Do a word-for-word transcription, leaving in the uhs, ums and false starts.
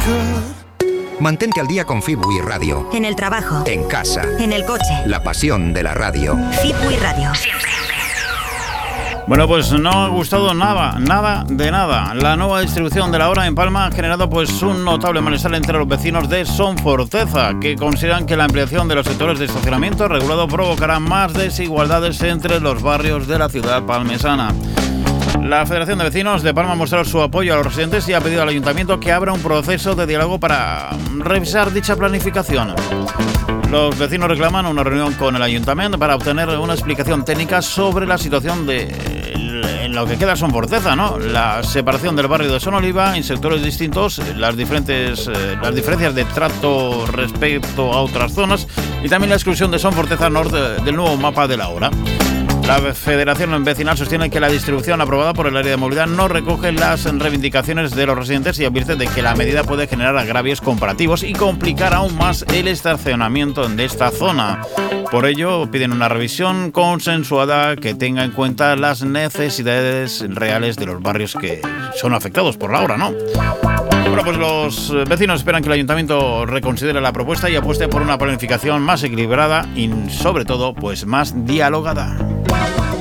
Mantente al día con Fibui Radio. En el trabajo. En casa. En el coche. La pasión de la radio. Fibui Radio. Siempre. Bueno, pues no ha gustado nada, nada de nada. La nueva distribución de la hora en Palma ha generado pues un notable malestar entre los vecinos de Son Forteza, que consideran que la ampliación de los sectores de estacionamiento regulado provocará más desigualdades entre los barrios de la ciudad palmesana. La Federación de Vecinos de Palma ha mostrado su apoyo a los residentes y ha pedido al Ayuntamiento que abra un proceso de diálogo para revisar dicha planificación. Los vecinos reclaman una reunión con el Ayuntamiento para obtener una explicación técnica sobre la situación de en lo que queda Son Forteza, ¿no? La separación del barrio de Son Oliva en sectores distintos, las diferentes eh, las diferencias de trato respecto a otras zonas y también la exclusión de Son Forteza Norte del nuevo mapa de la hora. La Federación Vecinal sostiene que la distribución aprobada por el área de movilidad no recoge las reivindicaciones de los residentes y advierte de que la medida puede generar agravios comparativos y complicar aún más el estacionamiento de esta zona. Por ello, piden una revisión consensuada que tenga en cuenta las necesidades reales de los barrios que son afectados por la obra, ¿no? Bueno, pues los vecinos esperan que el Ayuntamiento reconsidere la propuesta y apueste por una planificación más equilibrada y, sobre todo, pues más dialogada.